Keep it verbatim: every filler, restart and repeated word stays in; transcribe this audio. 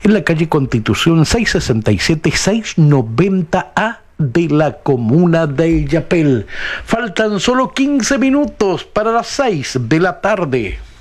en la calle Constitución seiscientos sesenta y siete, seiscientos noventa A de la comuna de Illapel. Faltan solo quince minutos para las seis de la tarde.